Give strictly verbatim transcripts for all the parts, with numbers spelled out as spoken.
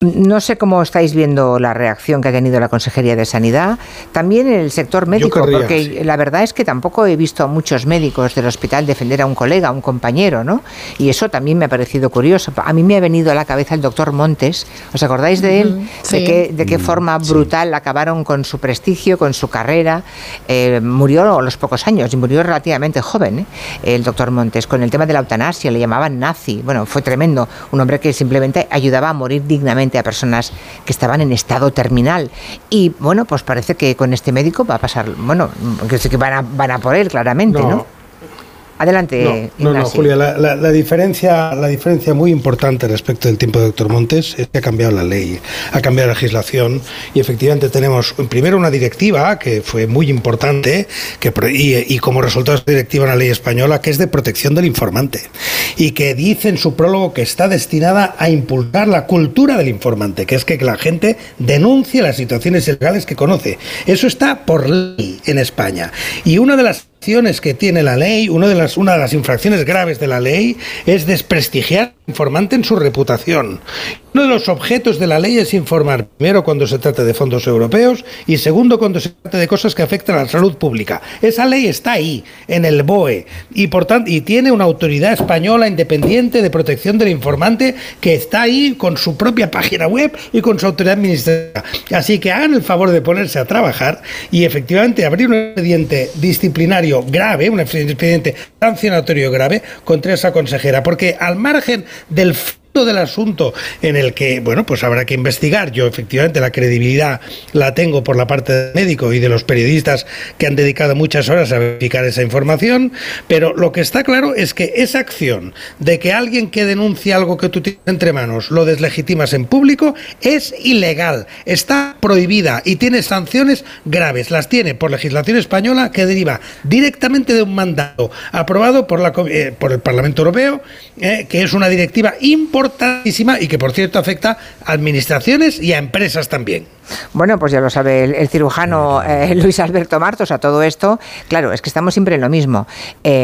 No sé cómo estáis viendo la reacción que ha tenido la Consejería de Sanidad, también en el sector médico, querría, porque sí. La verdad es que tampoco he visto a muchos médicos del hospital defender a un colega, a un compañero, ¿no? Y eso también me ha parecido curioso. A mí me ha venido a la cabeza el doctor Montes, ¿os acordáis de él? Sí. De qué, de qué forma brutal sí. acabaron con su prestigio, con su carrera. Eh, murió a los pocos años y murió relativamente joven, ¿eh? El doctor Montes, con el tema de la eutanasia, le llamaban nazi. Bueno, fue tremendo. Un hombre que simplemente ayudaba a morir dignamente a personas que estaban en estado terminal. Y bueno, pues parece que con este médico va a pasar, bueno, que van a, van a por él claramente, ¿no? ¿no? Adelante, no, no, no, Julia, la, la, la, diferencia, la diferencia muy importante respecto del tiempo del doctor Montes es que ha cambiado la ley, ha cambiado la legislación y efectivamente tenemos primero una directiva que fue muy importante que, y, y como resultado de esa directiva una ley española que es de protección del informante y que dice en su prólogo que está destinada a impulsar la cultura del informante, que es que la gente denuncie las situaciones ilegales que conoce. Eso está por ley en España y una de las que tiene la ley, una de las una de las infracciones graves de la ley es desprestigiar al informante en su reputación. Uno de los objetos de la ley es informar, primero cuando se trate de fondos europeos y segundo cuando se trate de cosas que afectan a la salud pública. Esa ley está ahí, en el B O E, y por tanto, y tiene una autoridad española independiente de protección del informante que está ahí con su propia página web y con su autoridad administrativa. Así que hagan el favor de ponerse a trabajar y efectivamente abrir un expediente disciplinario grave, un expediente sancionatorio grave contra esa consejera, porque al margen del del asunto en el que, bueno, pues habrá que investigar. Yo efectivamente la credibilidad la tengo por la parte del médico y de los periodistas que han dedicado muchas horas a verificar esa información, pero lo que está claro es que esa acción de que alguien que denuncia algo que tú tienes entre manos lo deslegitimas en público es ilegal, está prohibida y tiene sanciones graves. Las tiene por legislación española que deriva directamente de un mandato aprobado por, la, eh, por el Parlamento Europeo, eh, que es una directiva importante importantísima y que por cierto afecta a administraciones y a empresas también. Bueno, pues ya lo sabe el, el cirujano eh, Luis Alberto Martos. A todo esto, claro, es que estamos siempre en lo mismo. Eh,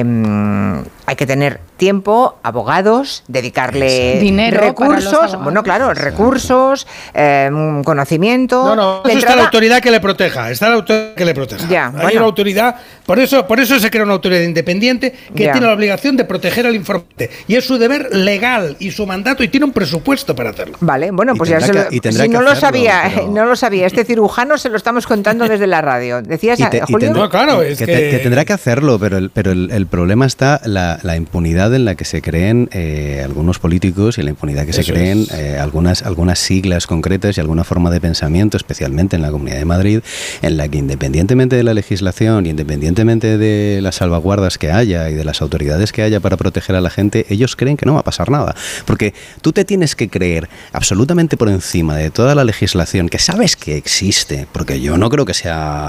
hay que tener tiempo, abogados, dedicarle dinero, recursos, bueno, claro, recursos, eh, conocimiento. No, no, eso está la autoridad que le proteja, está la autoridad que le proteja. Ya, hay bueno. una autoridad, por eso, por eso se crea una autoridad independiente que ya. tiene la obligación de proteger al informante y es su deber legal y su mandato y tiene un presupuesto para hacerlo. Vale, bueno, pues ya se lo, que, si no lo sabía, pero... no lo sabía, este cirujano se lo estamos contando desde la radio. Decías, y te, Julio. Y tendrá, no, claro, es que, que... Te, que tendrá que hacerlo, pero el, pero el, el problema está la, la impunidad en la que se creen eh, algunos políticos y la impunidad que Eso se creen es. eh, algunas algunas siglas concretas y alguna forma de pensamiento, especialmente en la Comunidad de Madrid, en la que independientemente de la legislación y independientemente de las salvaguardas que haya y de las autoridades que haya para proteger a la gente, ellos creen que no va a pasar nada, porque tú te tienes que creer absolutamente por encima de toda la legislación que sabes que existe, porque yo no creo que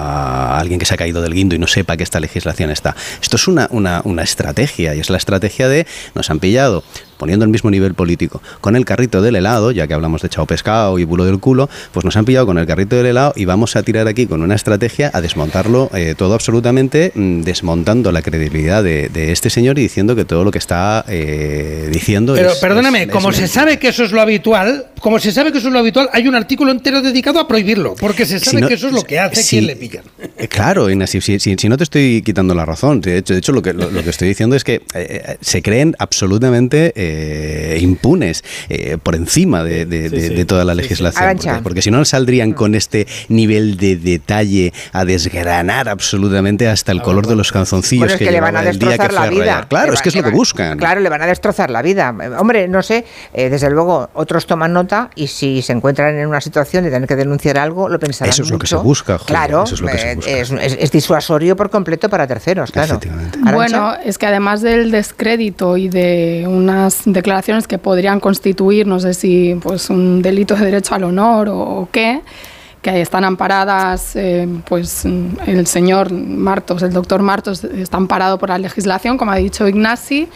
sea alguien que se ha caído del guindo y no sepa que esta legislación está. Esto es una, una, una estrategia, y es la estrategia de nos han pillado poniendo el mismo nivel político con el carrito del helado, ya que hablamos de chao pescado y bulo del culo, pues nos han pillado con el carrito del helado y vamos a tirar aquí con una estrategia a desmontarlo eh, todo absolutamente, mmm, desmontando la credibilidad de, de este señor y diciendo que todo lo que está eh, diciendo Pero, es... Pero perdóname, es, como es se sabe que eso es lo habitual, como se sabe que eso es lo habitual, hay un artículo entero dedicado a prohibirlo, porque se sabe si no, que eso es lo que hace si, quien le pillan. Eh, claro, Ignacio, si, si, si no te estoy quitando la razón, de hecho, de hecho lo, que, lo, lo que estoy diciendo es que eh, se creen absolutamente... Eh, Eh, impunes eh, por encima de, de, de, de toda la legislación, porque, porque si no saldrían con este nivel de detalle a desgranar absolutamente hasta el color de los calzoncillos bueno, es que, que le van a destrozar la vida. Claro, le es que es lo que buscan. Claro, le van a destrozar la vida. Hombre, no sé, eh, desde luego otros toman nota y si se encuentran en una situación de tener que denunciar algo, lo pensarán Eso es mucho. lo que se busca, joder, claro, eso es, lo que se busca. Es, es, es disuasorio por completo para terceros, claro. Bueno, es que además del descrédito y de unas declaraciones que podrían constituir, no sé si pues un delito de derecho al honor o, o qué, que están amparadas, eh, pues el señor Martos, el doctor Martos, está amparado por la legislación, como ha dicho Ignasi,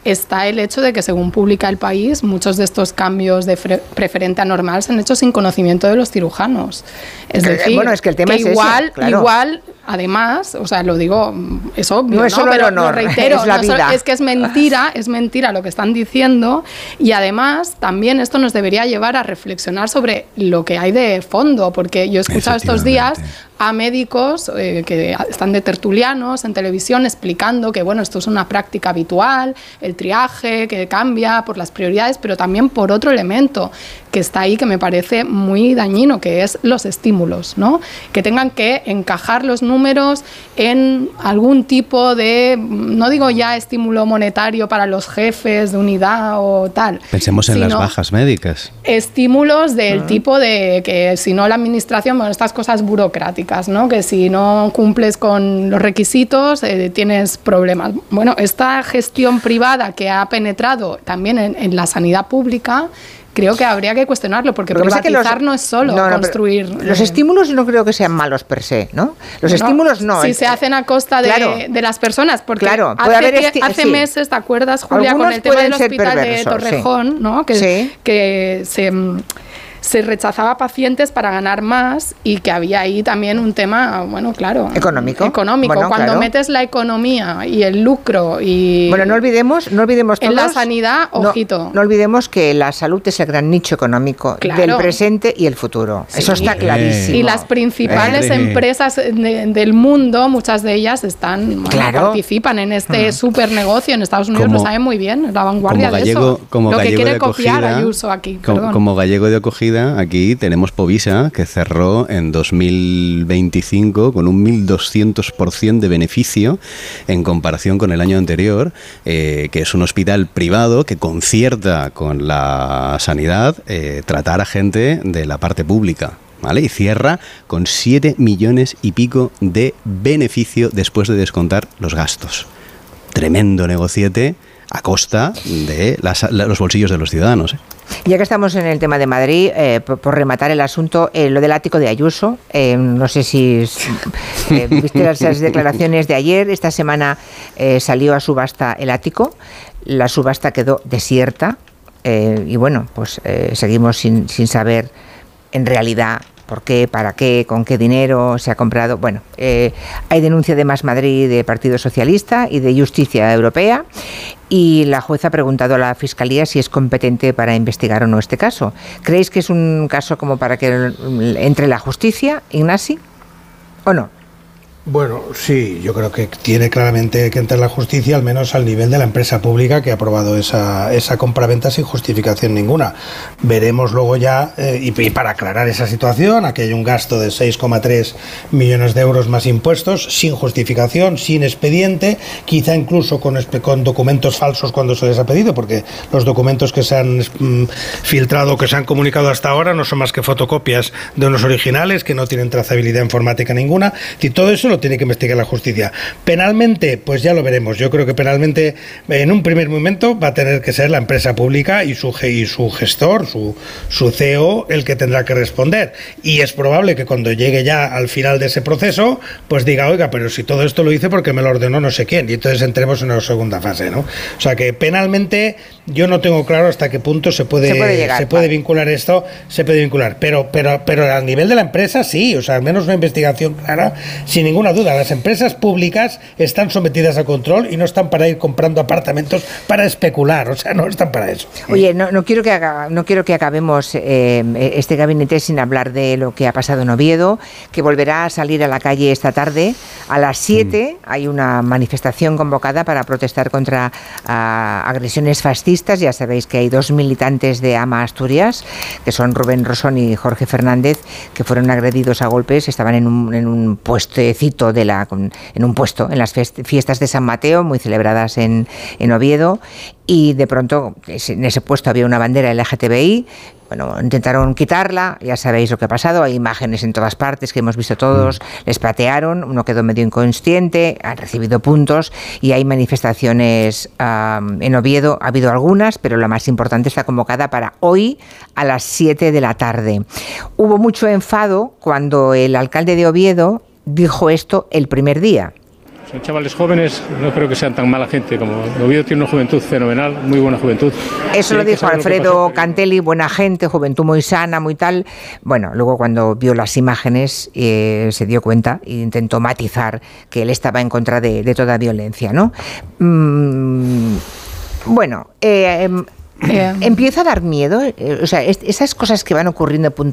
está el hecho de que, según publica El País, muchos de estos cambios de preferente a normal se han hecho sin conocimiento de los cirujanos. Es decir, bueno, es que el tema que es igual, ese, claro. igual, además, o sea, lo digo, es obvio, no, es ¿no? solo Pero el honor, lo reitero, es la no vida. solo, es que es mentira, es mentira lo que están diciendo, y además también esto nos debería llevar a reflexionar sobre lo que hay de fondo, porque yo he escuchado estos días a médicos eh, que están de tertulianos en televisión explicando que, bueno, esto es una práctica habitual, el triaje que cambia por las prioridades, pero también por otro elemento que está ahí que me parece muy dañino, que es los estímulos, ¿no? Que tengan que encajar los números en algún tipo de, no digo ya estímulo monetario para los jefes de unidad o tal. Pensemos en las bajas médicas. Estímulos del uh-huh. tipo de que si no la administración, bueno, estas cosas burocráticas, ¿no? Que si no cumples con los requisitos eh, tienes problemas. Bueno, esta gestión privada que ha penetrado también en, en la sanidad pública, creo que habría que cuestionarlo, porque privatizar los, no es solo no, no, construir... Los eh, estímulos no creo que sean malos per se, ¿no? Los no, estímulos no. Si es, se hacen a costa de, claro, de las personas, porque claro, hace, haber esti- hace sí. meses, ¿te acuerdas, Julia, Algunos con el tema del hospital perversos, de Torrejón, sí. ¿no? Que, sí. que se... se rechazaba pacientes para ganar más y que había ahí también un tema, bueno, claro, económico. Económico. Bueno, Cuando claro. metes la economía y el lucro y bueno, no olvidemos, no olvidemos todos, en la sanidad, ojito. No, no olvidemos que la salud es el gran nicho económico claro. del presente y el futuro. Sí. Eso está clarísimo. Y las principales eh. empresas de, del mundo, muchas de ellas están, bueno, claro. participan en este uh-huh. super negocio en Estados Unidos, como, lo saben muy bien, la vanguardia como gallego, de eso. Como lo gallego que quiere de acogida, copiar Ayuso aquí. Como, como gallego de acogida, aquí tenemos Povisa, que cerró en dos mil veinticinco con un mil doscientos por ciento de beneficio en comparación con el año anterior, eh, que es un hospital privado que concierta con la sanidad eh, tratar a gente de la parte pública. ¿Vale? Y cierra con siete millones y pico de beneficio después de descontar los gastos. Tremendo negociete a costa de las, los bolsillos de los ciudadanos, ¿eh? Ya que estamos en el tema de Madrid, eh, por, por rematar el asunto, eh, lo del ático de Ayuso, eh, no sé si eh, viste las, las declaraciones de ayer. Esta semana eh, salió a subasta el ático, la subasta quedó desierta eh, y bueno, pues eh, seguimos sin, sin saber en realidad por qué, para qué, con qué dinero se ha comprado. Bueno, eh, hay denuncia de Más Madrid, de Partido Socialista y de Justicia Europea, y la jueza ha preguntado a la Fiscalía si es competente para investigar o no este caso. ¿Creéis que es un caso como para que entre la justicia, Ignasi, o no? Bueno, sí, yo creo que tiene claramente que entrar la justicia, al menos al nivel de la empresa pública que ha aprobado esa, esa compraventa sin justificación ninguna. Veremos luego ya, eh, y, y para aclarar esa situación, aquí hay un gasto de seis coma tres millones de euros más impuestos, sin justificación, sin expediente, quizá incluso con, con documentos falsos cuando se les ha pedido, porque los documentos que se han mm, filtrado, que se han comunicado hasta ahora, no son más que fotocopias de unos originales que no tienen trazabilidad informática ninguna, y todo eso lo tiene que investigar la justicia. Penalmente, pues ya lo veremos. Yo creo que penalmente, en un primer momento, va a tener que ser la empresa pública y su, y su gestor, su, su C E O, el que tendrá que responder. Y es probable que cuando llegue ya al final de ese proceso, pues diga, oiga, pero si todo esto lo hice porque me lo ordenó no sé quién. Y entonces entremos en la segunda fase, ¿no? O sea que penalmente yo no tengo claro hasta qué punto se puede, se puede, llegar, se puede vale. vincular esto, se puede vincular. Pero, pero, pero a nivel de la empresa sí, o sea, al menos una investigación clara, sin ninguna duda. Las empresas públicas están sometidas a control y no están para ir comprando apartamentos para especular, o sea, no están para eso. Oye, no, no quiero que haga, no quiero que acabemos eh, este gabinete sin hablar de lo que ha pasado en Oviedo, que volverá a salir a la calle esta tarde a las siete. Mm. Hay una manifestación convocada para protestar contra uh, agresiones fascistas. Ya sabéis que hay dos militantes de AMA Asturias, que son Rubén Rosón y Jorge Fernández, que fueron agredidos a golpes. Estaban en un, en un puestecito de la, en un puesto en las fiestas de San Mateo, muy celebradas en, en Oviedo, y de pronto en ese puesto había una bandera L G T B I. Bueno, intentaron quitarla, ya sabéis lo que ha pasado, hay imágenes en todas partes que hemos visto todos, les patearon, uno quedó medio inconsciente, han recibido puntos y hay manifestaciones um, en Oviedo, ha habido algunas, pero la más importante está convocada para hoy a las siete de la tarde. Hubo mucho enfado cuando el alcalde de Oviedo dijo esto el primer día. Son chavales jóvenes, no creo que sean tan mala gente. Como Oviedo tiene una juventud fenomenal, muy buena juventud. Eso lo dijo Alfredo Cantelli, buena gente, juventud muy sana, muy tal. Bueno, luego cuando vio las imágenes eh, se dio cuenta e intentó matizar que él estaba en contra de, de toda violencia, ¿no? Mm, bueno, eh, eh, empieza a dar miedo, eh, o sea, es, esas cosas que van ocurriendo puntualmente